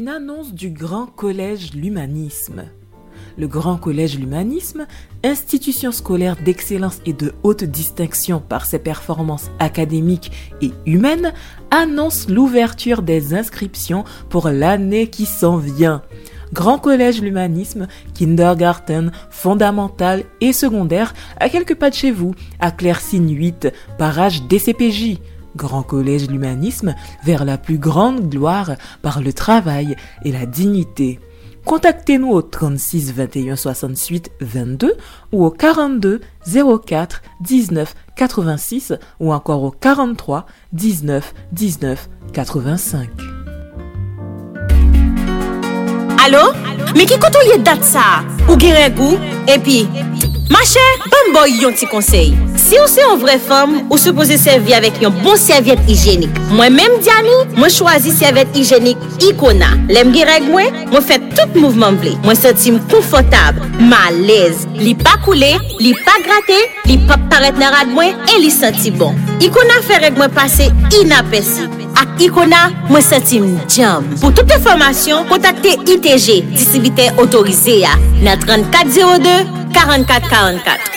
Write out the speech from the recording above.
une annonce du Grand Collège L'Humanisme. Le Grand Collège L'Humanisme, institution scolaire d'excellence et de haute distinction par ses performances académiques et humaines, annonce l'ouverture des inscriptions pour l'année qui s'en vient. Grand Collège L'Humanisme, kindergarten, fondamental et secondaire, à quelques pas de chez vous, à Claircine 8, parage DCPJ. Grand Collège L'Humanisme, vers la plus grande gloire par le travail et la dignité. Contactez-nous au 36 21 68 22 ou au 42 04 19 86 ou encore au 43 19 19 85. Allô? Mais qui compte lié date ça? Ou gen goût? Et puis, ma chère, bon boy yon ti conseil. Si vous c'est une vraie femme, ou supposez servir avec une bonne serviette hygiénique. Moi-même Diani, moi choisi serviette hygiénique Icona. L'aime gen règle moi fait tout mouvement blé. Moi senti confortable, malaise, li pas coulé, li pas gratté, li pas paraître dans rad moi et li senti bon. Icona fait règle moi passer inaperçu. Ak Icona, moi senti jam. Pour toute information, contactez ITG, distributeur autorisé à 3402 44 44.